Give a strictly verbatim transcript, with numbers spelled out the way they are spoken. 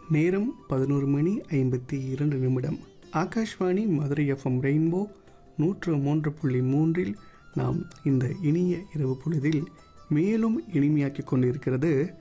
நேரம் பதினோரு மணி ஐம்பத்தி இரண்டு நிமிடம். ஆகாஷ்வாணி மதுரை எஃப்எம் ரெயின்போ நூற்று மூன்று புள்ளி மூன்றில் நாம் இந்த இனிய இரவு பொழுதில் மேலும் இனிமையாக்கி கொண்டிருக்கிறது